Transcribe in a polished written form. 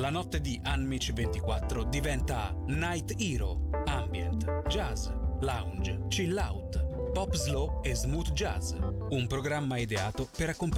La notte di Unmich 24 diventa Night Hero, ambient, jazz, lounge, chill out, pop slow e smooth jazz. Un programma ideato per accompagnare